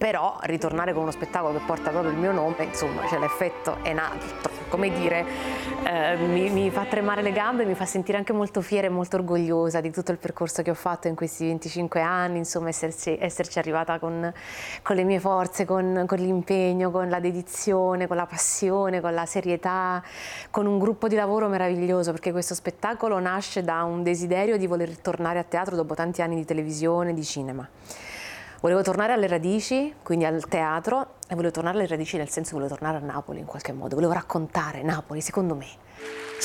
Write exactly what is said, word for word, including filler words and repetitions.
però ritornare con uno spettacolo che porta proprio il mio nome, insomma, cioè l'effetto è un altro, come dire, eh, mi, mi fa tremare le gambe, mi fa sentire anche molto fiera e molto orgogliosa di tutto il percorso che ho fatto in questi venticinque anni, insomma, esserci, esserci arrivata con, con le mie forze, con, con l'impegno, con la dedizione, con la passione, con la serietà, con un gruppo di lavoro meraviglioso, perché questo spettacolo nasce da un desiderio di voler tornare a teatro dopo tanti anni di televisione, di cinema. Volevo tornare alle radici, quindi al teatro, e volevo tornare alle radici nel senso che volevo tornare a Napoli in qualche modo, volevo raccontare Napoli, secondo me.